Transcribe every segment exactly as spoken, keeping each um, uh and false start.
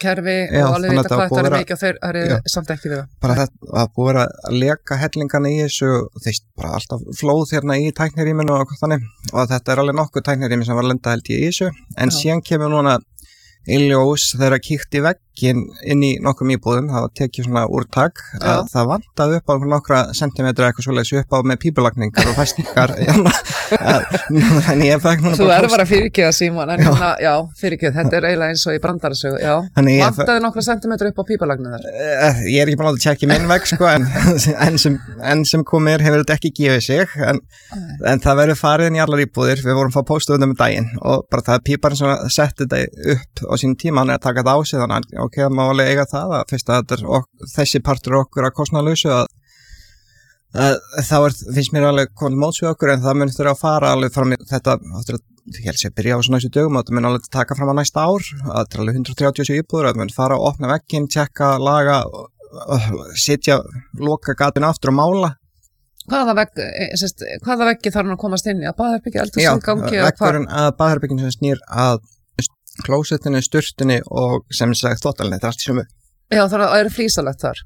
kerfi Já, og alveg þannig vita að hvað það þetta er var mikið og þeir eru Já. samt ekki við það. bara þetta að búið að leka hellingana í þessu, þeist bara alltaf flóð hérna í tækniríminu og þannig, og þetta er alveg nokkuð tæknirími sem var að lenda held ég í þessu, en Já. síðan kemur núna í ljós þegar að kíkt í vegginn inn í nokkrum íbúðum, það var tekið svona úrtak að Já. það vantaði upp á nokkra sentimetra eitthvað svoleiðis upp á með pípulagningar og fæstingar en ég fekk núna Þú bara er póst- bara fyrirgeða Símon, en núna, já, fyrirgeð, þetta er eiginlega eins og í brandarasögu, já. Þannig ég- Vantaði nokkra sentimetra upp á pípalagnu þar. Eh, ég er ekki búin að tjekka minn vegg sko, en, en, sem, en sem komir hefur þetta ekki gefið sig en, en það verður farið inn í allar íbúðir, við vorum að fá póstuðum um daginn og bara það er píparinn sem setti þetta upp á sín tíma, hann er að taka þetta á sig þannig að ok, það má alveg eiga það að fyrst að þetta er ok, þessi partur okkur að kostnaðlausu að, að þá er, finnst mér alveg komið móts við okkur en það mun þurfa að fara alveg fram í þetta, áttur að ég held sér að byrja á svona næstu dögum og þetta mun alveg taka fram á næsta ár, að þetta er alveg hundrað þrjátíu og sjö íbúður, að þetta mun fara og opna vegginn, tjekka, laga, sitja, loka gatinu aftur og mála. Hvaða vegg, eh, sest, hvaða veggi þarf hann að komast inn í? Að baðherbergi, eldhús, Já, gangi eða hvað? veggurinn að baðherberginu sem snýr að klósettinu, sturtunni og sem sagt þvottalinni, þetta er allt í sömu. Já, það er flísalegt þar.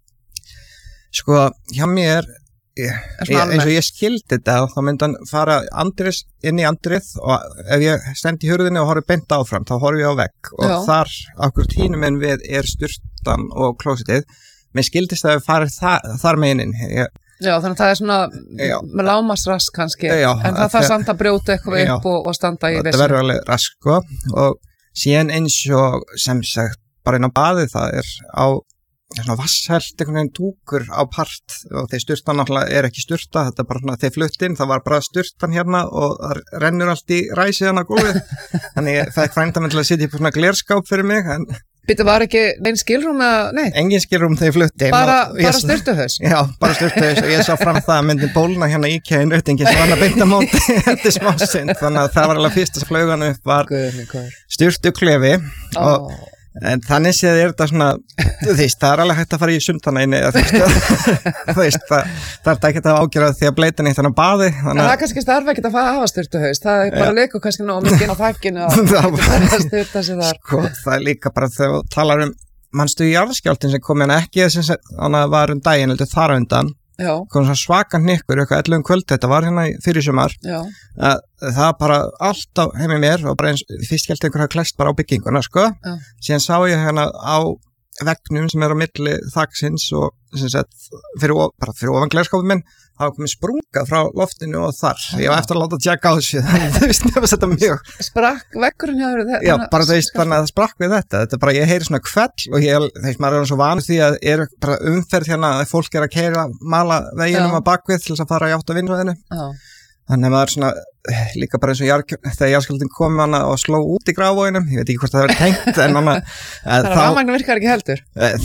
Sko, hjá mér, ég, Er svona ég, eins almennt. og ég skildi þetta, þá myndi hann fara andris, inn í andrið og ef ég stend í hurðinni og horfi beint áfram, þá horfi ég á vegg og Já. þar, okkur tínum en við er sturtan og klósettið. Mér skildist að við farið þar, þar meginn inn. Ég, Já, þannig að það er svona Já. með lámasrask kannski, Já, en það að þarf það- samt að brjóta eitthvað Já. upp og, og standa í þetta vissu. verður alveg rask sko og síðan eins og sem sagt bara inn á baðið það er á svona vasshelt einhvern veginn dúkur á part og þeir sturtan náttúrulega er ekki sturta þetta er bara svona þeir fluttin, það var bara sturtan hérna og það rennur allt í ræsið hann á gólfið þannig ég fekk frænda minn til að sitja upp svona glerskáp fyrir mig en Býttu var ekki neinn skilrúm eða, nei, engin skilur um þeir flutti bara, og ég- bara styrtuhaus. Já, bara styrtuhaus og ég sá fram það að myndi bólna hérna í kæðin rautingi sem var hann að beinta móti eftir smásind þannig að það var alveg fyrst að flaugan upp var Guðni, hvað er? styrtuklefi og Ó, en þannig séð er þetta svona þú veist, það er alveg hægt að fara í sundana inni eða þú veist, þú veist það, það er ekki að ágjöra því að bleita neitt hann á baði En þannig það að er kannski starf ekkert að fara að hafa styrtuhaus, það er bara leikur kannski nóg mikið inn á þakkinu að Það var- að styrta sig þar. sko, það er líka bara þegar þú talar um mannstu í jarðskjálftin sem kom hérna ekki sem sagt, þannig að var um daginn heldur þar á undan Já, kom svona svaka hnykkur eitthvað ellu um kvöld þetta var hérna í fyrir sumar já, að það bara allt á heimi mér og bara eins fyrst gælt einhver hafa klæst bara á bygginguna sko já. síðan sá ég hérna á veggnum sem er á milli þaksins og sem sagt, fyrir, of- bara fyrir ofan glerskapið minn hafa komið sprunga frá loftinu og þar ég var eftir að láta tjekka á þessu þannig þú veist, það var þetta mjög Sprakk veggurinn hjá þér? já, bara þú veist, þannig að það sprakk við þetta þetta er bara, ég heyri svona kvell og ég, þú veist, maður er svo vanur því að er bara umferð hérna að fólk er að keyra mala veginum Já. að bakvið til þess að fara í átt að vinnuðinu Já, þannig að maður svona eh, líka bara eins og jarg, þegar jarðskjálftinn kom hana og sló út í grafvóginum, ég veit ekki hvort það verið tengt en hana þannig að rafmagn virkar ekki heldur.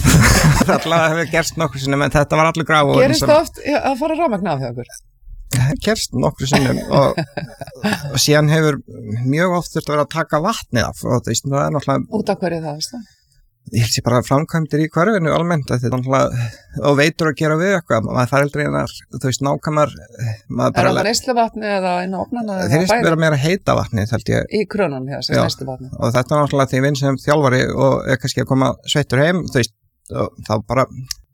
það allavega hefur gerst nokkur sinnum en þetta var allir grafvógin Gerist það oft já, að fara rafmagn af hjá okkur? gerst nokkur sinnum og, og síðan hefur mjög oft þurft að vera að taka vatnið af og það, það er náttúrulega Út af hverju það, veist það? ég held sér bara framkvæmdir í hverfinu almennt að þetta náttúrulega og veitur að gera við eitthvað maður fær aldrei einar, þú veist, nákvæmar maður Er bara það neysluvatni eða inn á opnana þeir eða veist bæði? vera meira heita vatnið held ég Í krönun, já, sem Já. neysluvatni. og þetta er náttúrulega því ég vinn sem þjálfari og er kannski að koma sveittur heim þú veist, og þá bara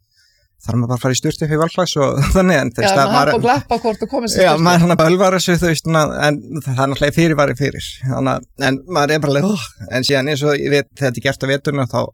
þarf maður bara að fara í sturtu fyrir valklags og þannig en þú Já, veist, maður að hafa og glappa hvort þú komið sér já, maður er hann að bölvara sig þú veist, na, en það er náttúrulega fyrirvari fyrir þannig, að- en maður er bara leið oh, en síðan eins og ég veit, þegar þetta er gert á veturna þá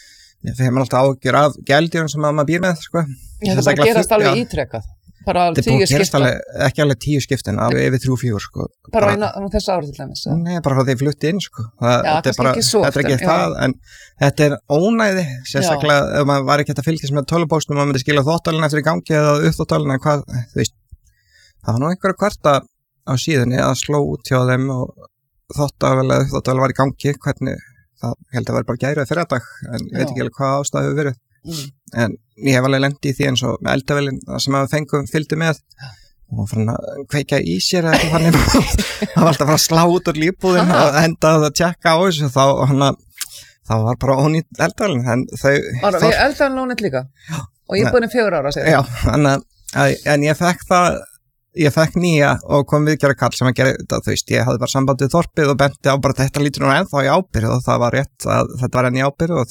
þegar maður alltaf ágjör af gældjörn sem að maður býr með sko. Já, það bara gerast alveg ítrekkað. Bara þetta er tíu búið að gerast skipta. alveg, ekki alveg tíu skiptin alveg yfir þrjú fjúr sko. Bara eina á þessu ári til dæmis. já. Nei, bara frá því ég flutti inn sko. það, Já, þetta er kannski bara, ekki svo þetta er oft, ekki en- það en þetta er ónæði sérstaklega ef maður var ekki hægt að fylgjast með tölvupóstum maður myndi skila þvottalinn eftir í gangi eða uppþvottalinn eða hvað, þú veist það var nú einhverja kvarta á síðunni að sló út hjá þeim og þvottavel eða uppþvottavel var í gangi hvernig, það held að vera bara gærið fyrir dag en ég veit Já. ekki alveg hvað ástæð hefur verið Mm. en ég hef alveg lent í því eins og með eldavelin sem að við fengum fylgdi með og fann að kveikja í sér eða eitthvað þannig það var alltaf að fara að slá út úr lífbúðin og enda að tjekka á þessu þá, hana, þá var bara ónýtt eldavelin en þau Var, þá, við eldaðum lónið líka og ég er búin í fjögur ára segir. já, hana, að, en ég fekk það ég fekk nýja og kom viðgerða kall sem að gera þetta, þú veist, ég hafði bara sambandið þorpið og benti á bara þetta lítur nú ennþá í ábyrgð og það var rétt að þetta var enn í ábyrgð og